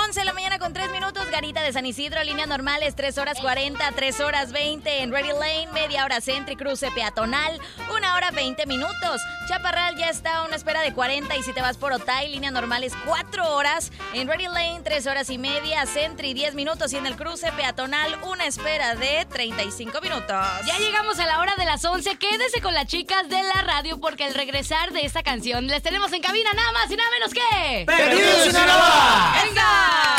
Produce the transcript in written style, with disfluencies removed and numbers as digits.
11 de la mañana con 3 minutos. Garita de San Isidro, líneas normales, 3 horas 40, 3 horas 20 en Ready Lane, media hora Centro y cruce peatonal, 1 hora 20 minutos. Chaparral ya está a una espera de 40 y si te vas por Otay, líneas normales 4 horas. En Ready Lane, 3 horas y media, Centro y 10 minutos y en el cruce peatonal, una espera de 35 minutos. Ya llegamos a la hora de las 11. Quédese con las chicas de la radio porque al regresar de esta canción les tenemos en cabina nada más y nada menos que... ¡Perdidos Sinaloa! ¡Venga!